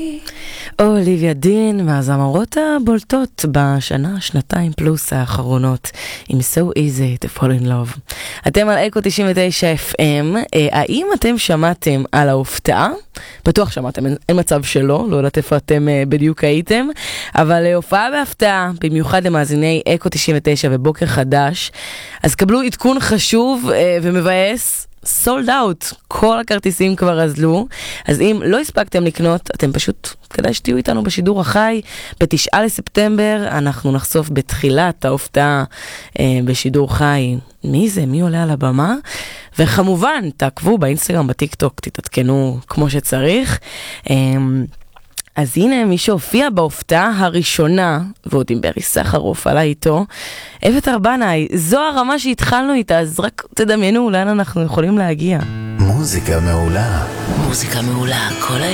אוליביה דין מהזמרות הבולטות בשנה, שנתיים פלוס האחרונות, עם So Easy to Fall in Love. אתם על אקו 99 FM, האם אתם שמעתם על ההופעה? בטוח שמעתם, אין מצב שלא, לא יודעת איפה אתם בדיוק הייתם, אבל הופעה בהפתעה, במיוחד למאזיני אקו 99 ובוקר חדש, אז קבלו עדכון חשוב ומבאס, סולד אאוט, כל הכרטיסים כבר אזלו, אז אם לא הספקתם לקנות, אתם פשוט, כדאי שתהיו איתנו בשידור החי, ב9 לספטמבר, אנחנו נחשוף בתחילת ההופעה בשידור חי, מי זה, מי עולה על הבמה, וכמובן, תעקבו באינסטגרם, בטיק טוק, תתעדכנו כמו שצריך, אז הנה מי שהופיע בהופעה הראשונה, ועוד עם ברי סחרוף עלה איתו, אבטר בנאי, זו הרמה שהתחלנו איתה, אז רק תדמיינו לאן אנחנו יכולים להגיע. מוזיקה מעולה. מוזיקה מעולה, כל